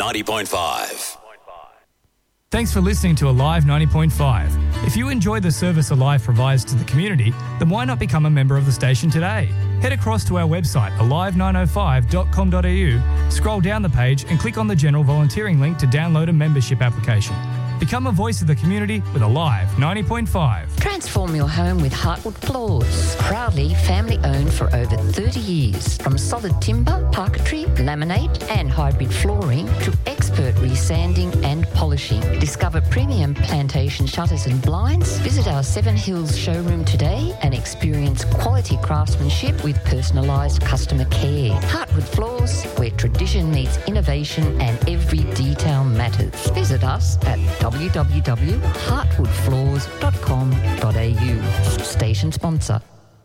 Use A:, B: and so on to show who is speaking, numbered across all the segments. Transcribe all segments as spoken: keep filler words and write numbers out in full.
A: ninety point five.
B: Thanks for listening to Alive ninety point five. If you enjoy the service Alive provides to the community, then why not become a member of the station today? Head across to our website, alive nine oh five dot com dot a u, scroll down the page and click on the general volunteering link to download a membership application. Become a voice of the community with Alive ninety point five.
C: Transform your home with Heartwood Floors. Proudly family owned for over thirty years. From solid timber, parquetry, laminate and hybrid flooring to expert resanding and polishing. Discover premium plantation shutters and blinds. Visit our Seven Hills showroom today and experience quality craftsmanship with personalised customer care. Heartwood Floors, where tradition meets innovation and every detail matters. Visit us at w w w dot heartwood floors dot com dot a u. Station sponsor.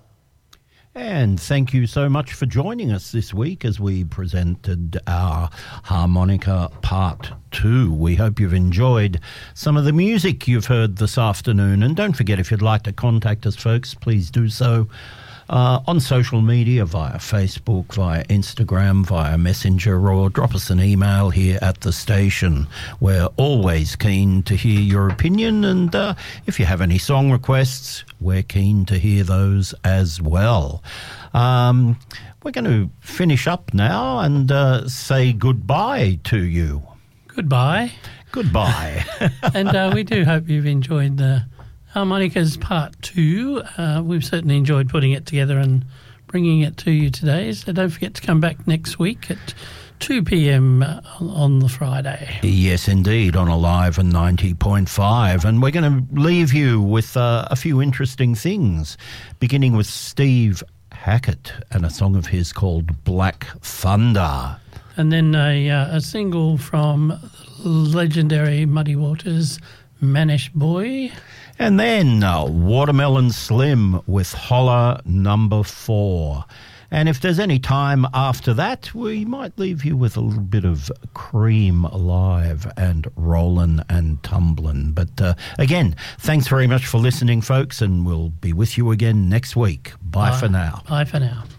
D: And thank you so much for joining us this week as we presented our Harmonica Part two. We hope you've enjoyed some of the music you've heard this afternoon. And don't forget, if you'd like to contact us, folks, please do so uh, on social media, via Facebook, via Instagram, via Messenger, or drop us an email here at the station. We're always keen to hear your opinion, and uh, if you have any song requests, we're keen to hear those as well. Um, we're going to finish up now and uh, say goodbye to you.
E: Goodbye.
D: Goodbye.
E: And uh, we do hope you've enjoyed the Harmonicas Part two. Uh, we've certainly enjoyed putting it together and bringing it to you today. So don't forget to come back next week at two p.m. on the Friday.
D: Yes, indeed, on Alive and ninety point five. And we're going to leave you with uh, a few interesting things, beginning with Steve Hackett and a song of his called Black Thunder.
E: And then a, uh, a single from legendary Muddy Waters, Manish Boy.
D: And then uh, Watermelon Slim with Holler Number Four. And if there's any time after that, we might leave you with a little bit of Cream Live and Rollin' and Tumblin'. But uh, again, thanks very much for listening, folks, and we'll be with you again next week. Bye, Bye. for now.
E: Bye for now.